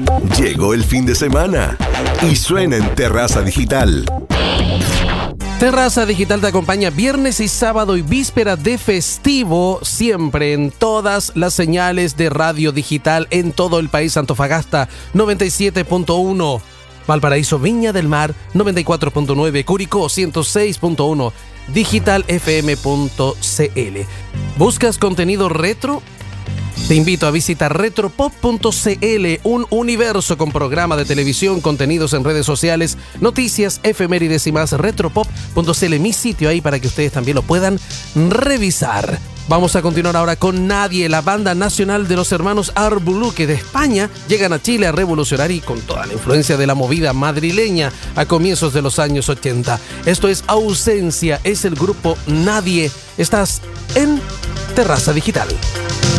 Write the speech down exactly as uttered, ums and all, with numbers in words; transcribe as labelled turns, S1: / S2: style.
S1: Llegó el fin de semana y suena en Terraza Digital.
S2: Terraza Digital te acompaña viernes y sábado y víspera de festivo, siempre en todas las señales de radio digital en todo el país. Antofagasta noventa y siete punto uno, Valparaíso, Viña del Mar noventa y cuatro punto nueve, Curicó ciento seis punto uno, digital f m punto c l. ¿Buscas contenido retro? Te invito a visitar retropop punto c l, un universo con programa de televisión, contenidos en redes sociales, noticias, efemérides y más. retropop punto c l, mi sitio ahí para que ustedes también lo puedan revisar. Vamos a continuar ahora con Nadie, la banda nacional de los hermanos Arbulú, que de España llegan a Chile a revolucionar y con toda la influencia de la movida madrileña a comienzos de los años ochenta. Esto es Ausencia, es el grupo Nadie. Estás en Terraza Digital.